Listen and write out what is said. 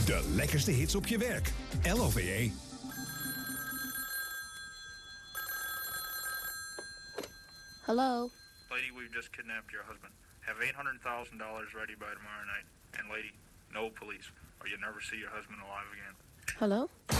De lekkerste hits op je werk. LOVE. Hello? Lady, we've just kidnapped your husband. Have $800,000 ready by tomorrow night. And lady, no police, or you'll never see your husband alive again. Hello?